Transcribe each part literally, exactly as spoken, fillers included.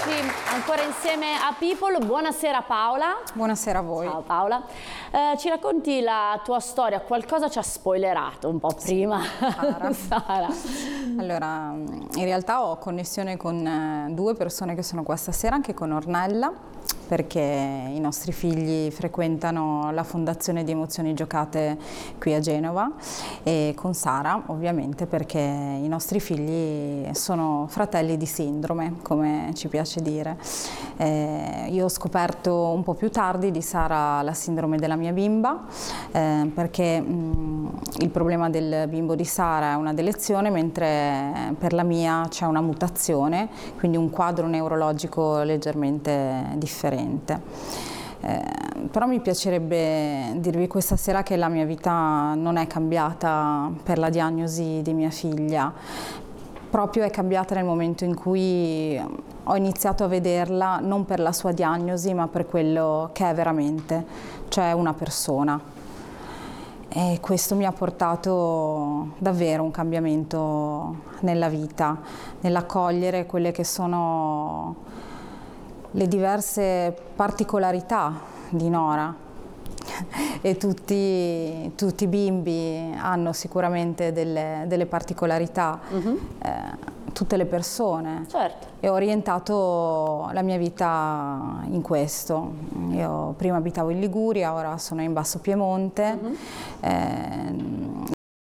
Eccoci ancora insieme a People. Buonasera Paola. Buonasera a voi. Ciao Paola. Eh, ci racconti la tua storia? Qualcosa ci ha spoilerato un po' prima. Sara. Sara. Allora, in realtà ho connessione con due persone che sono qua stasera, anche con Ornella, perché i nostri figli frequentano la Fondazione di Emozioni Giocate qui a Genova, e con Sara ovviamente perché i nostri figli sono fratelli di sindrome, come ci piace dire. Eh, io ho scoperto un po' più tardi di Sara la sindrome della mia bimba, eh, perché mh, il problema del bimbo di Sara è una delezione, mentre per la mia c'è una mutazione, quindi un quadro neurologico leggermente differente. Eh, però mi piacerebbe dirvi questa sera che la mia vita non è cambiata per la diagnosi di mia figlia, proprio è cambiata nel momento in cui ho iniziato a vederla non per la sua diagnosi ma per quello che è veramente, cioè una persona. E questo mi ha portato davvero un cambiamento nella vita, nell'accogliere quelle che sono le diverse particolarità di Nora. E tutti, tutti i bimbi hanno sicuramente delle, delle particolarità, uh-huh. eh, tutte le persone. Certo. E ho orientato la mia vita in questo. Io prima abitavo in Liguria, ora sono in Basso Piemonte. Uh-huh. eh,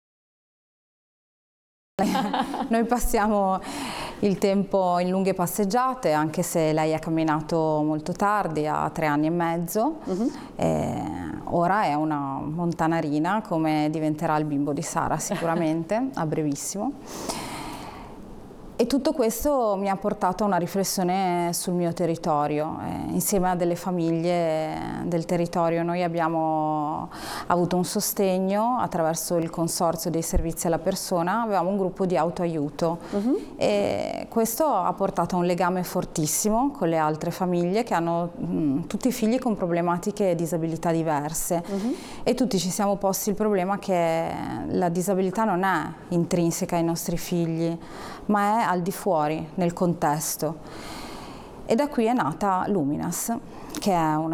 Noi passiamo il tempo in lunghe passeggiate, anche se lei ha camminato molto tardi, ha tre anni e mezzo. Uh-huh. e ora è una montanarina, come diventerà il bimbo di Sara sicuramente, a brevissimo. E tutto questo mi ha portato a una riflessione sul mio territorio, eh, insieme a delle famiglie del territorio. Noi abbiamo avuto un sostegno attraverso il consorzio dei servizi alla persona, avevamo un gruppo di autoaiuto, uh-huh. e questo ha portato a un legame fortissimo con le altre famiglie che hanno mh, tutti figli con problematiche e disabilità diverse, uh-huh. e tutti ci siamo posti il problema che la disabilità non è intrinseca ai nostri figli, ma è al di fuori, nel contesto. E da qui è nata Luminas, che è una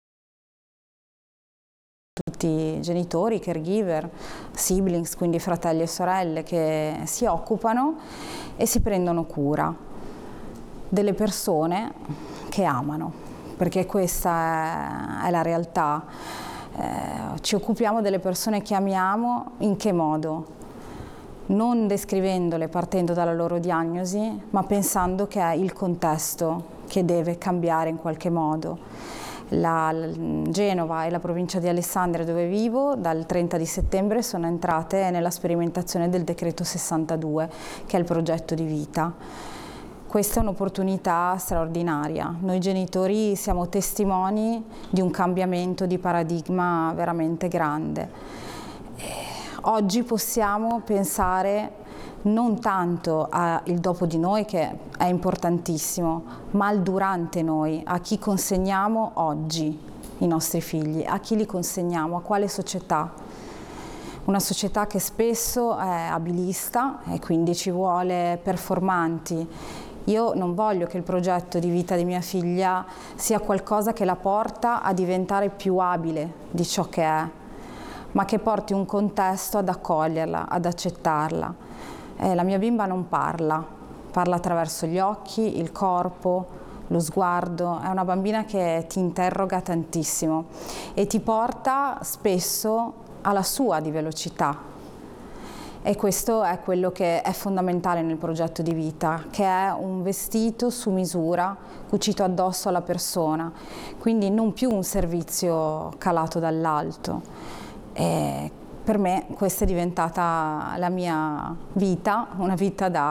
tutti i genitori, caregiver, siblings, quindi fratelli e sorelle, che si occupano e si prendono cura delle persone che amano, perché questa è, è la realtà. Eh, ci occupiamo delle persone che amiamo. In che modo? Non descrivendole partendo dalla loro diagnosi, ma pensando che è il contesto che deve cambiare in qualche modo. La, la, Genova e la provincia di Alessandria, dove vivo, dal trenta di settembre sono entrate nella sperimentazione del decreto sessantadue, che è il progetto di vita. Questa è un'opportunità straordinaria. Noi genitori siamo testimoni di un cambiamento di paradigma veramente grande. Oggi possiamo pensare non tanto al dopo di noi, che è importantissimo, ma al durante noi, a chi consegniamo oggi i nostri figli, a chi li consegniamo, a quale società. Una società che spesso è abilista e quindi ci vuole performanti. Io non voglio che il progetto di vita di mia figlia sia qualcosa che la porta a diventare più abile di ciò che è, ma che porti un contesto ad accoglierla, ad accettarla. Eh, la mia bimba non parla, parla attraverso gli occhi, il corpo, lo sguardo. È una bambina che ti interroga tantissimo e ti porta spesso alla sua di velocità. E questo è quello che è fondamentale nel progetto di vita, che è un vestito su misura cucito addosso alla persona, quindi non più un servizio calato dall'alto. E per me questa è diventata la mia vita, una vita da